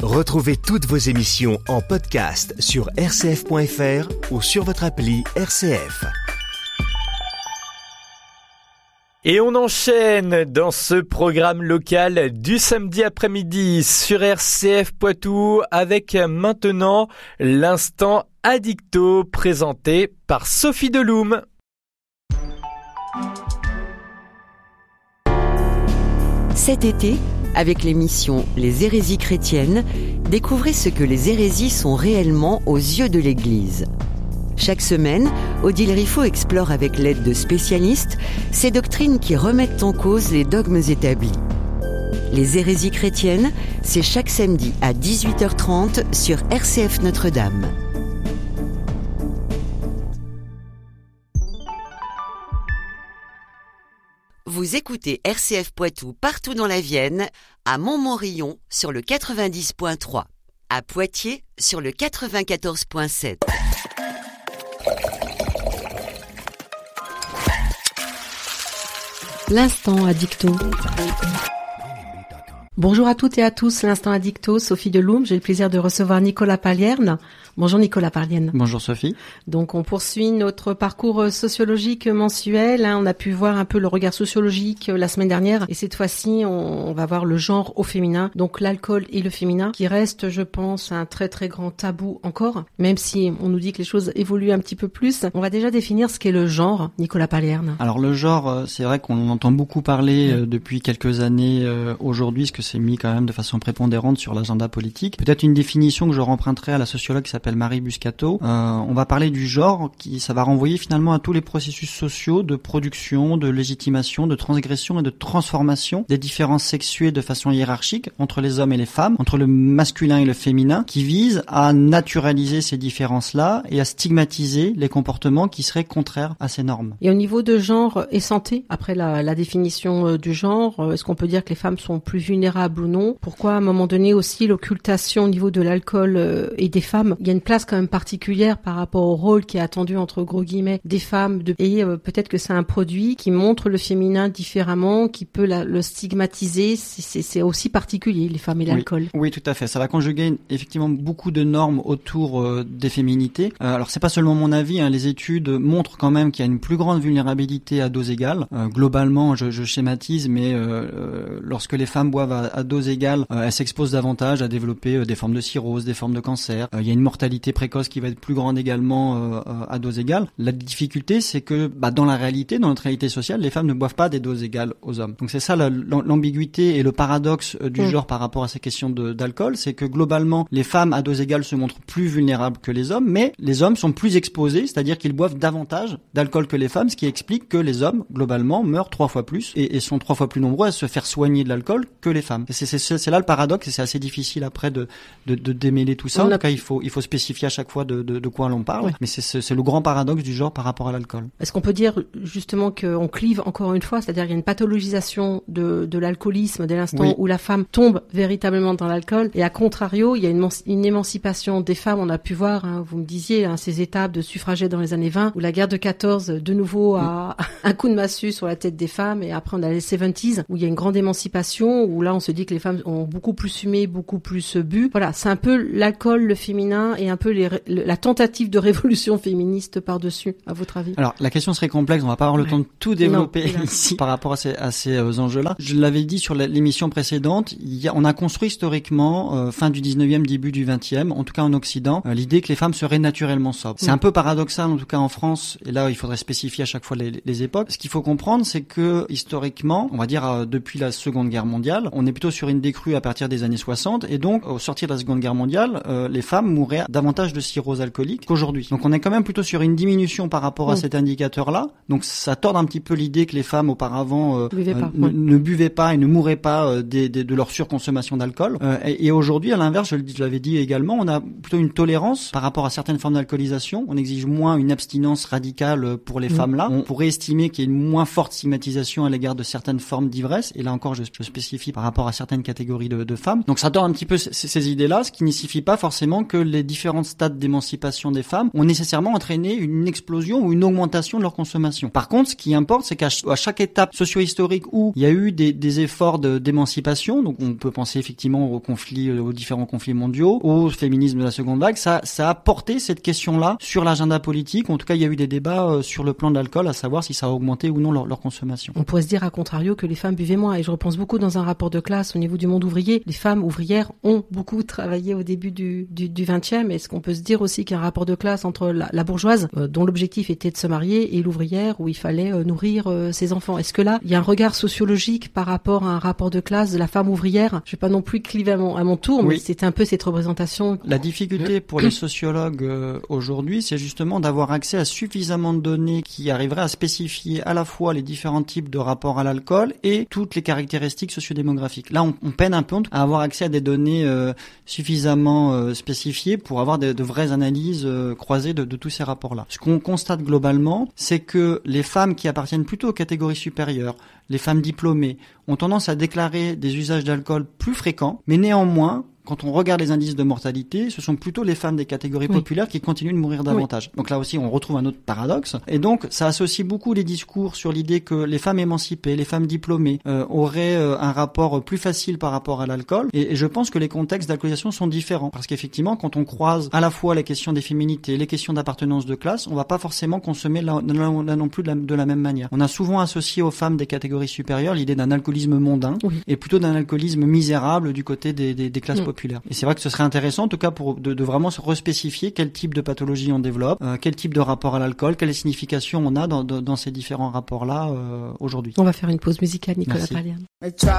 Retrouvez toutes vos émissions en podcast sur rcf.fr ou sur votre appli RCF. Et on enchaîne dans ce programme local du samedi après-midi sur RCF Poitou avec maintenant l'instant Addicto présenté par Sophie Deloum. Cet été, avec l'émission Les hérésies chrétiennes, découvrez ce que les hérésies sont réellement aux yeux de l'Église. Chaque semaine, Odile Riffaut explore avec l'aide de spécialistes ces doctrines qui remettent en cause les dogmes établis. Les hérésies chrétiennes, c'est chaque samedi à 18h30 sur RCF Notre-Dame. Vous écoutez RCF Poitou partout dans la Vienne, à Montmorillon sur le 90.3, à Poitiers sur le 94.7. L'instant Addicto. Bonjour à toutes et à tous, l'instant Addicto, Sophie Deloum. J'ai le plaisir de recevoir Nicolas Parlierne. Bonjour Nicolas Parlierne. Bonjour Sophie. Donc on poursuit notre parcours sociologique mensuel. On a pu voir un peu le regard sociologique la semaine dernière et cette fois-ci on va voir le genre au féminin, donc l'alcool et le féminin qui reste, je pense, un très très grand tabou encore, même si on nous dit que les choses évoluent un petit peu plus. On va déjà définir ce qu'est le genre, Nicolas Parlierne. Alors le genre, c'est vrai qu'on en entend beaucoup parler depuis quelques années aujourd'hui, parce que c'est mis quand même de façon prépondérante sur l'agenda politique. Peut-être une définition que je remprunterai à la sociologue qui s'appelle Marie Buscato. On va parler du genre, ça va renvoyer finalement à tous les processus sociaux de production, de légitimation, de transgression et de transformation des différences sexuées de façon hiérarchique entre les hommes et les femmes, entre le masculin et le féminin, qui visent à naturaliser ces différences-là et à stigmatiser les comportements qui seraient contraires à ces normes. Et au niveau de genre et santé, après la définition du genre, est-ce qu'on peut dire que les femmes sont plus vulnérables ou non? Pourquoi à un moment donné aussi l'occultation au niveau de l'alcool et des femmes? Il y a une place quand même particulière par rapport au rôle qui est attendu entre gros guillemets des femmes et peut-être que c'est un produit qui montre le féminin différemment, qui peut le stigmatiser. C'est aussi particulier, les femmes et l'alcool. Oui, tout à fait. Ça va conjuguer effectivement beaucoup de normes autour des féminités. Alors c'est pas seulement mon avis, les études montrent quand même qu'il y a une plus grande vulnérabilité à dose égale. Globalement, je schématise, mais lorsque les femmes boivent à dose égale, elles s'exposent davantage à développer des formes de cirrhose, des formes de cancer. Il y a une mortalité précoce qui va être plus grande également à dose égale. La difficulté, c'est que dans la réalité, dans notre réalité sociale, les femmes ne boivent pas des doses égales aux hommes. Donc c'est ça l'ambiguïté et le paradoxe du genre par rapport à ces questions d'alcool, c'est que globalement, les femmes à dose égale se montrent plus vulnérables que les hommes, mais les hommes sont plus exposés, c'est-à-dire qu'ils boivent davantage d'alcool que les femmes, ce qui explique que les hommes, globalement, meurent 3 fois plus et sont 3 fois plus nombreux à se faire soigner de l'alcool que les femmes. C'est là le paradoxe et c'est assez difficile après de démêler tout ça. En tout cas, il faut spécifier à chaque fois de quoi l'on parle, mais c'est le grand paradoxe du genre par rapport à l'alcool. Est-ce qu'on peut dire justement qu'on clive encore une fois, c'est-à-dire qu'il y a une pathologisation de l'alcoolisme dès l'instant où la femme tombe véritablement dans l'alcool et à contrario, il y a une émancipation des femmes. On a pu voir, vous me disiez, ces étapes de suffragettes dans les années 20 où la guerre de 14 de nouveau a un coup de massue sur la tête des femmes et après on a les 70s où il y a une grande émancipation où là on se dit que les femmes ont beaucoup plus fumé, beaucoup plus bu. Voilà, c'est un peu l'alcool, le féminin et un peu la tentative de révolution féministe par-dessus, à votre avis? Alors, la question serait complexe, on va pas avoir le temps de tout développer ici par rapport à ces enjeux-là. Je l'avais dit sur l'émission précédente, on a construit historiquement, fin du 19e, début du 20e, en tout cas en Occident, l'idée que les femmes seraient naturellement sobres. C'est un peu paradoxal, en tout cas en France, et là il faudrait spécifier à chaque fois les époques. Ce qu'il faut comprendre, c'est que historiquement, on va dire depuis la Seconde Guerre mondiale, on est plutôt sur une décrue à partir des années 60, et donc au sortir de la Seconde Guerre mondiale, les femmes mouraient davantage de cirrhose alcoolique qu'aujourd'hui. Donc on est quand même plutôt sur une diminution par rapport à cet indicateur-là. Donc ça tord un petit peu l'idée que les femmes auparavant ne buvaient pas et ne mouraient pas de leur surconsommation d'alcool. Et aujourd'hui, à l'inverse, je l'avais dit également, on a plutôt une tolérance par rapport à certaines formes d'alcoolisation. On exige moins une abstinence radicale pour les femmes-là. On pourrait estimer qu'il y a une moins forte stigmatisation à l'égard de certaines formes d'ivresse. Et là encore, je spécifie par rapport rapport à certaines catégories de femmes. Donc ça donne un petit peu ces idées-là, ce qui ne signifie pas forcément que les différents stades d'émancipation des femmes ont nécessairement entraîné une explosion ou une augmentation de leur consommation. Par contre, ce qui importe, c'est qu'à chaque étape socio-historique où il y a eu des efforts d'émancipation, donc on peut penser effectivement aux différents conflits mondiaux, au féminisme de la seconde vague, ça a porté cette question-là sur l'agenda politique. En tout cas, il y a eu des débats sur le plan de l'alcool, à savoir si ça a augmenté ou non leur consommation. On pourrait se dire à contrario que les femmes buvaient moins, et je repense beaucoup dans un rapport de classe au niveau du monde ouvrier. Les femmes ouvrières ont beaucoup travaillé au début du 20e. Est-ce qu'on peut se dire aussi qu'il y a un rapport de classe entre la bourgeoise, dont l'objectif était de se marier, et l'ouvrière, où il fallait nourrir ses enfants? Est-ce que là, il y a un regard sociologique par rapport à un rapport de classe de la femme ouvrière? Je vais pas non plus cliver à mon tour, mais c'était un peu cette représentation. La difficulté pour les sociologues aujourd'hui, c'est justement d'avoir accès à suffisamment de données qui arriveraient à spécifier à la fois les différents types de rapports à l'alcool et toutes les caractéristiques sociodémographiques. Là, on peine un peu à avoir accès à des données suffisamment spécifiées pour avoir de vraies analyses croisées de tous ces rapports-là. Ce qu'on constate globalement, c'est que les femmes qui appartiennent plutôt aux catégories supérieures, les femmes diplômées, ont tendance à déclarer des usages d'alcool plus fréquents, mais néanmoins, quand on regarde les indices de mortalité, ce sont plutôt les femmes des catégories populaires qui continuent de mourir davantage. Donc là aussi, on retrouve un autre paradoxe. Et donc, ça associe beaucoup les discours sur l'idée que les femmes émancipées, les femmes diplômées auraient un rapport plus facile par rapport à l'alcool. Et je pense que les contextes d'alcoolisation sont différents. Parce qu'effectivement, quand on croise à la fois les questions des féminités, les questions d'appartenance de classe, on va pas forcément consommer là non plus de la même manière. On a souvent associé aux femmes des catégories supérieures l'idée d'un alcoolisme mondain et plutôt d'un alcoolisme misérable du côté des classes populaires. Et c'est vrai que ce serait intéressant, en tout cas, de vraiment se respécifier quel type de pathologie on développe, quel type de rapport à l'alcool, quelle signification on a dans ces différents rapports-là aujourd'hui. On va faire une pause musicale, Nicolas Palian.